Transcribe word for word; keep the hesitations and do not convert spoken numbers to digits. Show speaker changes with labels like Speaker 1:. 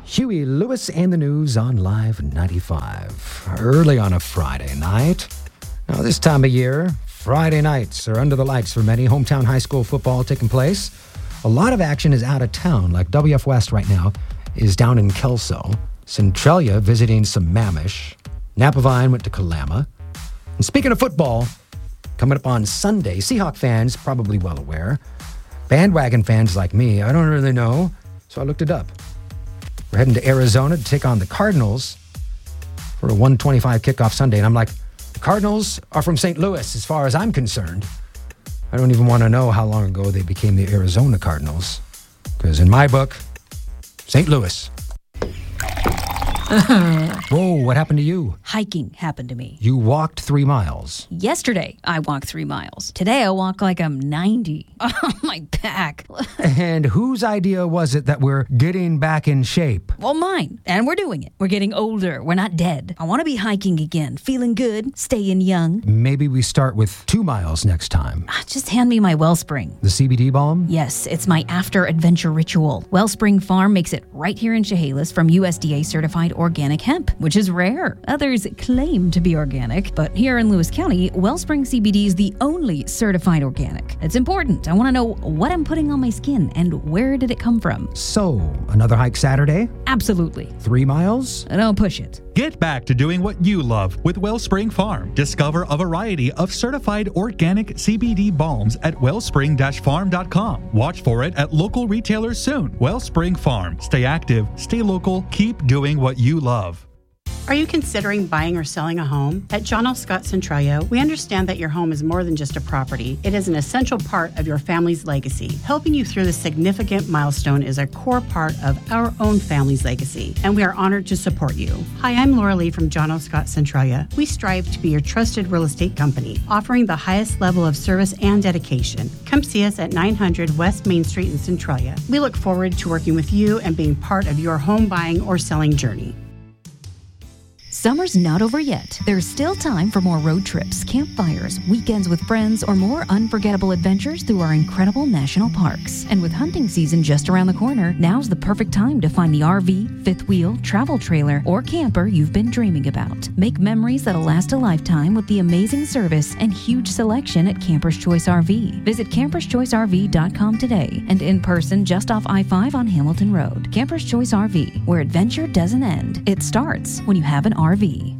Speaker 1: Huey Lewis and the News on Live ninety-five. Early on a Friday night. Now, this time of year, Friday nights are under the lights for many. Hometown high school football taking place. A lot of action is out of town, like W F West right now is down in Kelso. Centralia visiting Sammamish. Napavine went to Kalama. And speaking of football, coming up on Sunday, Seahawk fans probably well aware. Bandwagon fans like me, I don't really know, so I looked it up. We're heading to Arizona to take on the Cardinals for a one twenty-five kickoff Sunday. And I'm like, the Cardinals are from Saint Louis as far as I'm concerned. I don't even want to know how long ago they became the Arizona Cardinals. Because in my book, Saint Louis. Whoa, what happened to you?
Speaker 2: Hiking happened to me.
Speaker 1: You walked three miles.
Speaker 2: Yesterday, I walked three miles. Today, I walk like I'm ninety. Oh, my back.
Speaker 1: And whose idea was it that we're getting back in shape?
Speaker 2: Well, mine. And we're doing it. We're getting older. We're not dead. I want to be hiking again, feeling good, staying young.
Speaker 1: Maybe we start with two miles next time.
Speaker 2: Just hand me my Wellspring.
Speaker 1: The C B D balm?
Speaker 2: Yes, it's my after-adventure ritual. Wellspring Farm makes it right here in Chehalis from U S D A certified organic hemp, which is rare. Others claim to be organic, but here in Lewis County, Wellspring C B D is the only certified organic. It's important. I want to know what I'm putting on my skin and where did it come from.
Speaker 1: So, another hike Saturday?
Speaker 2: Absolutely.
Speaker 1: Three miles?
Speaker 2: Don't push it.
Speaker 3: Get back to doing what you love with Wellspring Farm. Discover a variety of certified organic C B D balms at wellspring dash farm dot com. Watch for it at local retailers soon. Wellspring Farm. Stay active, stay local, keep doing what you love.
Speaker 4: Are you considering buying or selling a home? At John L. Scott Centralia, we understand that your home is more than just a property. It is an essential part of your family's legacy. Helping you through this significant milestone is a core part of our own family's legacy, and we are honored to support you. Hi, I'm Laura Lee from John L. Scott Centralia. We strive to be your trusted real estate company, offering the highest level of service and dedication. Come see us at nine hundred West Main Street in Centralia. We look forward to working with you and being part of your home buying or selling journey.
Speaker 2: Summer's not over yet. There's still time for more road trips, campfires, weekends with friends, or more unforgettable adventures through our incredible national parks. And with hunting season just around the corner, now's the perfect time to find the R V, fifth wheel, travel trailer, or camper you've been dreaming about. Make memories that'll last a lifetime with the amazing service and huge selection at Camper's Choice R V. Visit campers choice r v dot com today and in person just off I five on Hamilton Road. Camper's Choice R V, where adventure doesn't end. It starts when you have an R V.